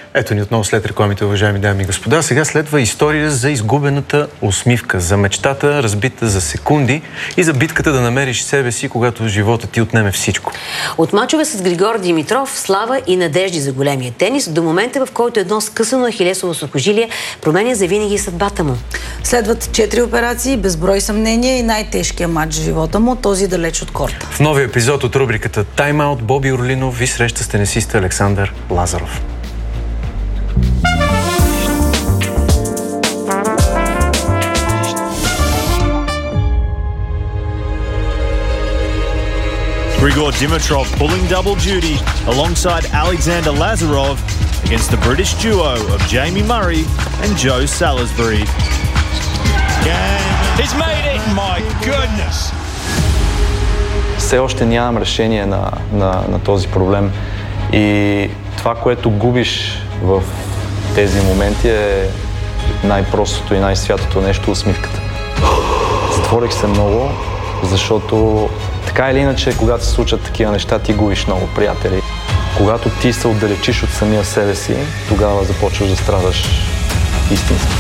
Ето ни отново след рекламите, уважаеми дами и господа. Сега следва история за изгубената усмивка, за мечтата, разбита за секунди и за битката да намериш себе си, когато живота ти отнеме всичко. От мачове с Григор Димитров, слава и надежди за големия тенис, до момента, в който едно скъсано ахилесово сухожилие променя завинаги съдбата му. Следват 4 операции, безброй съмнения и най-тежкият матч в живота му, този далеч от корта. В новия епизод от рубриката Time Out Боби Орлинов ви среща с тенисиста Александър Лазаров. Grigor Dimitrov pulling double duty alongside Alexander Lazarov against the British duo of Jamie Murray and Joe Salisbury. He's made it! My goodness! Все още нямам решение на този проблем и това, което губиш в тези моменти е най-простото и най-святото нещо — усмивката. Затворих се много, защото така или иначе, когато се случат такива неща, ти губиш много приятели. Когато ти се отдалечиш от самия себе си, тогава започваш да страдаш истински.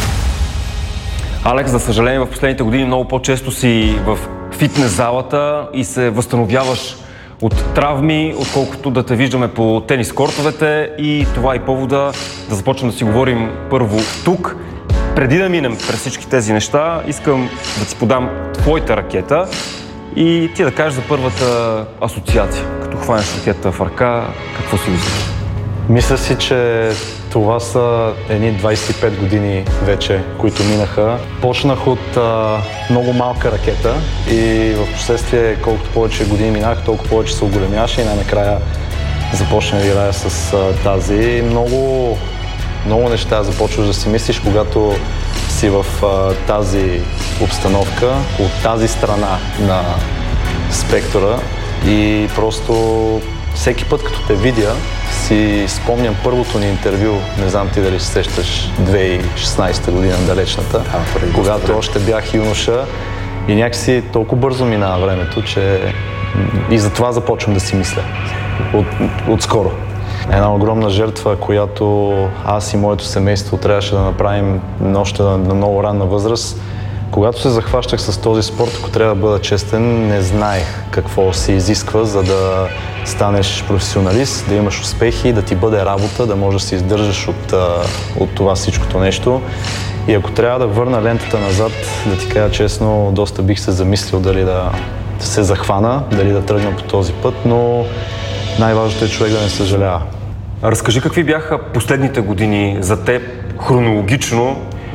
Алекс, за съжаление, в последните години много по-често си в фитнес залата и се възстановяваш от травми, отколкото да те виждаме по тенис кортовете, и това е повода да започнем да си говорим първо тук. Преди да минем през всички тези неща, искам да ти подам твоята ракета и ти да кажеш за първата асоциация. Като хванеш ракета в ръка, какво си мислиш? Мисля си, че това са едни 25 години вече, които минаха. Почнах от много малка ракета и в последствие, колкото повече години минах, толкова повече се оголемяваше и най-накрая започнах да играя с тази. Много неща започваш да си мислиш, когато си в тази обстановка, от тази страна на спектъра, и просто всеки път, като те видя, си спомням първото ни интервю, не знам ти дали се сещаш, 2016 година, далечната, когато още бях юноша, и някакси толкова бързо минава времето, че и за това започвам да си мисля отскоро. Една огромна жертва, която аз и моето семейство трябваше да направим още на много ранна възраст. Когато се захващах с този спорт, ако трябва да бъда честен, не знаех какво се изисква, за да станеш професионалист, да имаш успехи, да ти бъде работа, да можеш да се издържаш от това всичкото нещо. И ако трябва да върна лентата назад, да ти кажа честно, доста бих се замислил дали да се захвана, дали да тръгна по този път, но най-важното е човек да не съжалява. Разкажи какви бяха последните години за теб хронологично,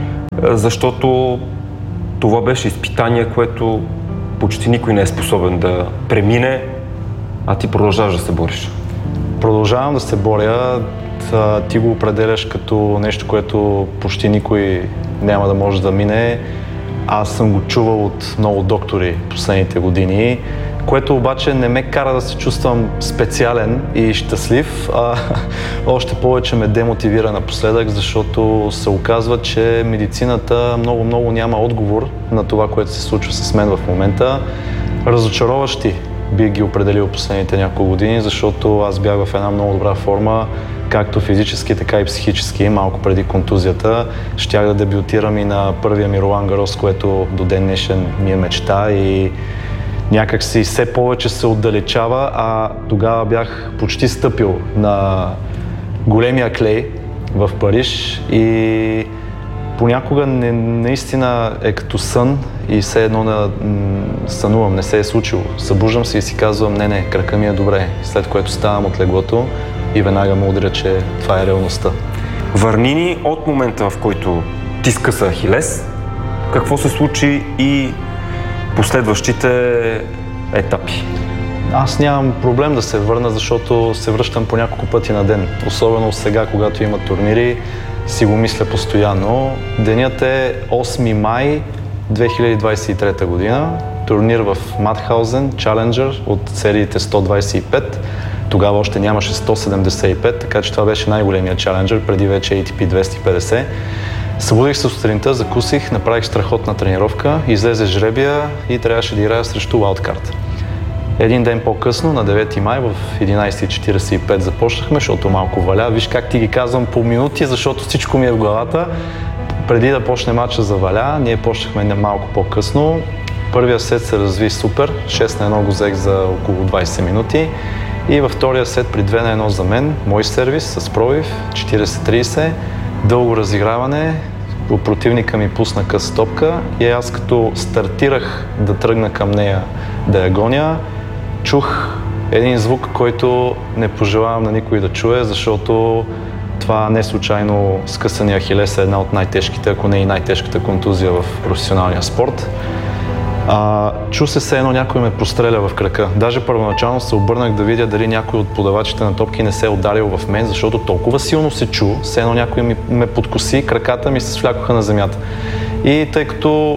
защото това беше изпитание, което почти никой не е способен да премине, а ти продължаваш да се бориш. Продължавам да се боря. Ти го определяш като нещо, което почти никой няма да може да мине. Аз съм го чувал от много доктори последните години, което обаче не ме кара да се чувствам специален и щастлив, а още повече ме демотивира напоследък, защото се оказва, че медицината много няма отговор на това, което се случва с мен в момента. Разочароващи бих ги определил последните няколко години, защото аз бях в една много добра форма, както физически, така и психически, малко преди контузията. Щях да дебютирам и на първия ми Ролан Гарос, което до ден днешен ми е мечта, и някак си все повече се отдалечава, а тогава бях почти стъпил на големия клей в Париж и понякога наистина е като сън и все едно сънувам, не се е случило. Събуждам се и си казвам, не, крака ми е добре, след което ставам от леглото и веднага му удря, че това е реалността. Върни ни от момента, в който ти скъса ахилес, какво се случи и последващите етапи? Аз нямам проблем да се върна, защото се връщам по няколко пъти на ден. Особено сега, когато има турнири, си го мисля постоянно. Денят е 8 май 2023 година. Турнир в Матхаузен, Challenger от сериите 125. Тогава още нямаше 175, така че това беше най-големия Challenger, преди вече ATP 250. Събудих се сутринта, закусих, направих страхотна тренировка, излезе жребия и трябваше да играя срещу Wildcard. Един ден по-късно, на 9 май, в 11:45 започнахме, защото малко валя. Виж как ти ги казвам по минути, защото всичко ми е в главата. Преди да почне матча за валя, ние почнахме малко по-късно. Първия сет се разви супер, 6-1 го взех за около 20 минути. И във втория сет при 2-1 за мен, мой сервис с пробив, 40-30, дълго разиграване, противника ми пусна къса топка и аз като стартирах да тръгна към нея да я гоня, чух един звук, който не пожелавам на никой да чуе, защото това не случайно скъсания ахилес е една от най-тежките, ако не и най-тежката контузия в професионалния спорт. Чу се все едно някой ме простреля в крака. Даже първоначално се обърнах да видя дали някой от подавачите на топки не се е ударил в мен, защото толкова силно се чу, все едно някой ме подкоси, краката ми се свлякоха на земята. И тъй като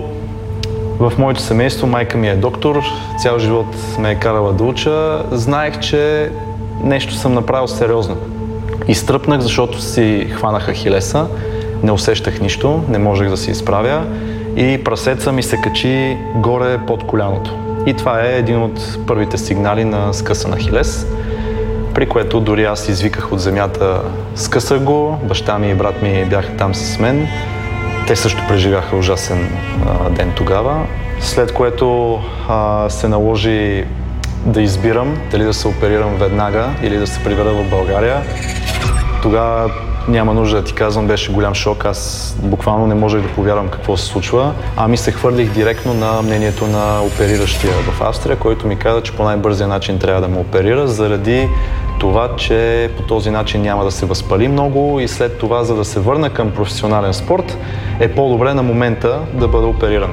в моето семейство майка ми е доктор, цял живот ме е карала да уча, знаех, че нещо съм направил сериозно. Изтръпнах, защото си хванах ахилеса, не усещах нищо, не можех да се изправя и прасеца ми се качи горе под коляното. И това е един от първите сигнали на скъсан ахилес, при което дори аз извиках от земята, скъсах го, баща ми и брат ми бяха там с мен. Те също преживяха ужасен ден тогава, след което се наложи да избирам дали да се оперирам веднага или да се прибера в България. Тогава няма нужда да ти казвам, беше голям шок. Аз буквално не можех да повярвам какво се случва. Ами се хвърлих директно на мнението на опериращия в Австрия, който ми каза, че по най-бързия начин трябва да ме оперира, заради това, че по този начин няма да се възпали много и след това, за да се върна към професионален спорт, е по-добре на момента да бъда опериран.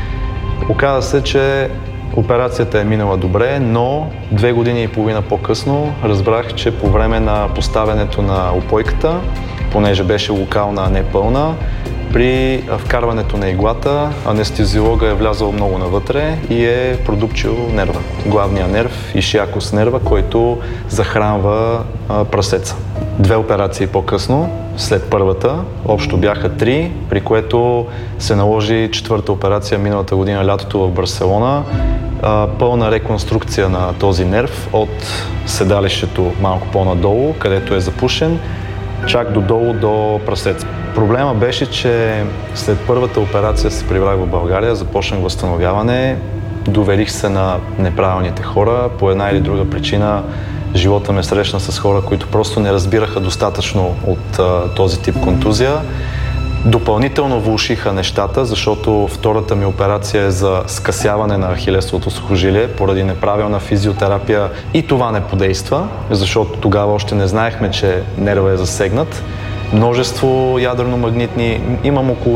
Оказа се, че операцията е минала добре, но 2 години и половина по-късно разбрах, че по време на поставянето на опойката, понеже беше локална, а не пълна, при вкарването на иглата анестезиолога е влязъл много навътре и е продупчил нерва, главния нерв, ишиакус нерва, който захранва прасеца. 2 операции по-късно, след първата, общо бяха 3, при което се наложи 4-та операция миналата година лятото в Барселона. Пълна реконструкция на този нерв от седалището малко по-надолу, където е запушен, чак додолу до прасеца. Проблема беше, че след първата операция се прибрах в България, започнах възстановяване, доверих се на неправилните хора, по една или друга причина живота ме срещна с хора, които просто не разбираха достатъчно от този тип контузия. Допълнително влошиха нещата, защото втората ми операция е за скъсяване на ахилесовото сухожилие поради неправилна физиотерапия и това не подейства, защото тогава още не знаехме, че нерва е засегнат. Множество ядрено-магнитни, имам около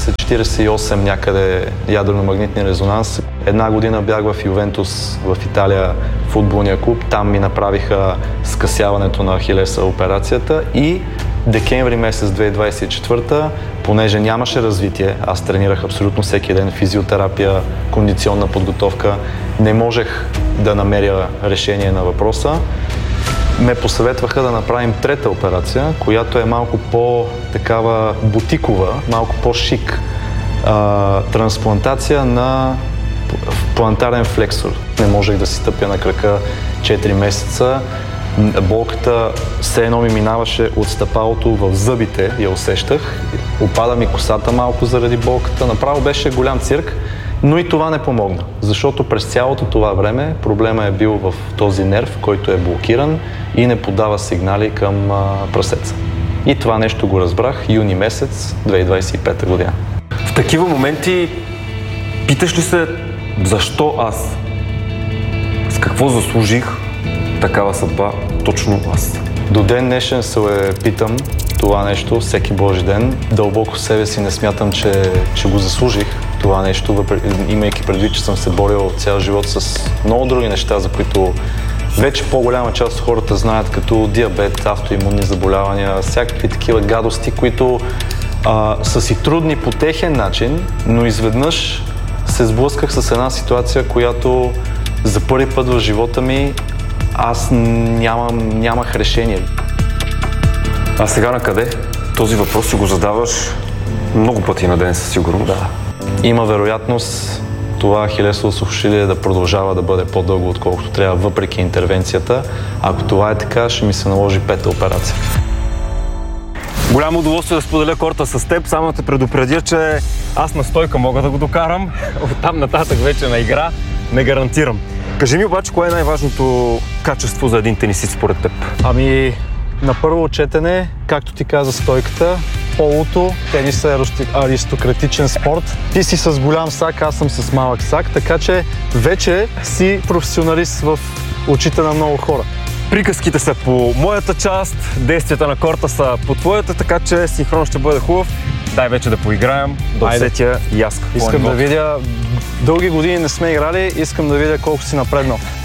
40-48 някъде ядрено-магнитни резонанси. Една година бях в Ювентус в Италия, футболния клуб, там ми направиха скъсяването на ахилеса операцията и декември месец 2024, понеже нямаше развитие, аз тренирах абсолютно всеки ден физиотерапия, кондиционна подготовка, не можех да намеря решение на въпроса. Ме посъветваха да направим 3-та операция, която е малко по-такава бутикова, малко по-шик. Трансплантация на плантарен флексор. Не можех да си стъпя на крака 4 месеца. Болката все едно ми минаваше от стъпалото в зъбите, я усещах. Опада ми косата малко заради болката. Направо беше голям цирк, но и това не помогна, защото през цялото това време проблема е бил в този нерв, който е блокиран и не подава сигнали към прасеца. И това нещо го разбрах юни месец 2025 година. В такива моменти питаш ли се защо аз? С какво заслужих такава съдба точно аз? До ден днешен се питам това нещо всеки Божи ден. Дълбоко в себе си не смятам, че го заслужих това нещо, имайки предвид, че съм се борил цял живот с много други неща, за които вече по-голяма част от хората знаят, като диабет, автоимунни заболявания, всякакви такива гадости, които са си трудни по техен начин, но изведнъж се сблъсках с една ситуация, която за първи път в живота ми аз нямах решение. А сега на къде? Този въпрос си го задаваш много пъти на ден със сигурност. Да. Има вероятност, това хилесово сухожилие да продължава да бъде по-дълго, отколкото трябва, въпреки интервенцията. Ако това е така, ще ми се наложи 5-та операция. Голямо удоволствие да споделя корта с теб, само да те предупредя, че аз на стойка мога да го докарам, оттам нататък вече на игра не гарантирам. Кажи ми обаче, кое е най-важното качество за един тенисист според теб? Ами, на първо четене, както ти каза стойката, полото, тенисът е аристократичен спорт. Ти си с голям сак, аз съм с малък сак, така че вече си професионалист в очите на много хора. Приказките са по моята част, действията на корта са по твоята, така че синхрон ще бъде хубав. Дай вече да поиграем, да усетя и аз какво Искам да видя, дълги години не сме играли, искам да видя колко си напреднал.